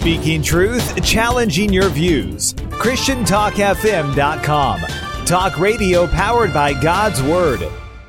Speaking truth, challenging your views. ChristianTalkFM.com. Talk radio powered by God's Word.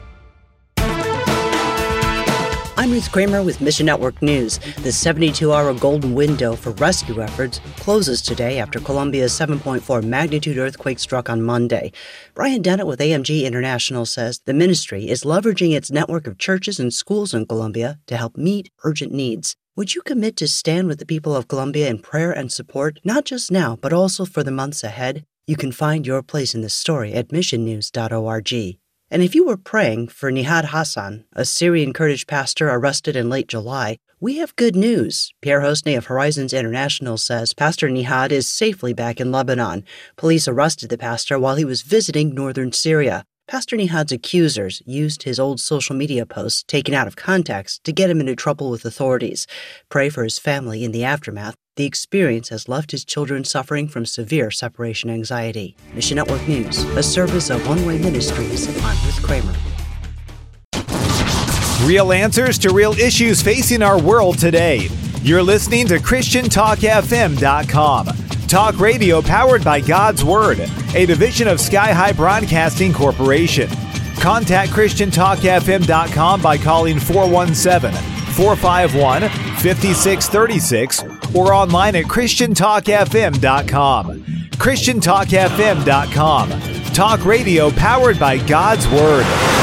I'm Ruth Kramer with Mission Network News. The 72-hour golden window for rescue efforts closes today after Colombia's 7.4 magnitude earthquake struck on Monday. Brian Dennett with AMG International says the ministry is leveraging its network of churches and schools in Colombia to help meet urgent needs. Would you commit to stand with the people of Colombia in prayer and support, not just now, but also for the months ahead? You can find your place in this story at missionnews.org. And if you were praying for Nihad Hassan, a Syrian Kurdish pastor arrested in late July, we have good news. Pierre Hosney of Horizons International says Pastor Nihad is safely back in Lebanon. Police arrested the pastor while he was visiting northern Syria. Pastor Nihad's accusers used his old social media posts taken out of context to get him into trouble with authorities. Pray for his family in the aftermath. The experience has left his children suffering from severe separation anxiety. Mission Network News, a service of One Way Ministries. I'm Ruth Kramer. Real answers to real issues facing our world today. You're listening to ChristianTalkFM.com. Talk radio powered by God's Word, a division of Sky High Broadcasting Corporation. Contact ChristianTalkFM.com by calling 417-451-5636 or online at ChristianTalkFM.com. ChristianTalkFM.com. Talk radio powered by God's Word.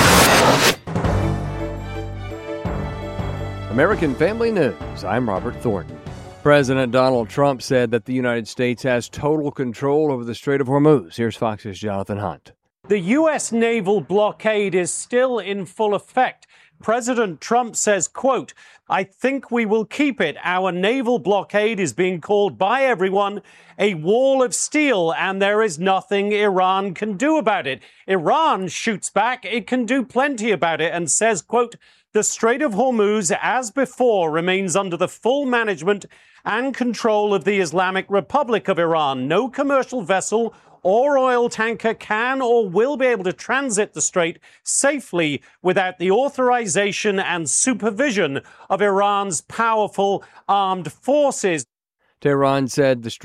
American Family News. I'm Robert Thornton. President Donald Trump said that the United States has total control over the Strait of Hormuz. Here's Fox's Jonathan Hunt. The U.S. naval blockade is still in full effect. President Trump says, quote, "I think we will keep it. Our naval blockade is being called by everyone a wall of steel, and there is nothing Iran can do about it. Iran shoots back. It can do plenty about it," and says, quote, "The Strait of Hormuz, as before, remains under the full management and control of the Islamic Republic of Iran. No commercial vessel or oil tanker can or will be able to transit the strait safely without the authorization and supervision of Iran's powerful armed forces." Tehran said the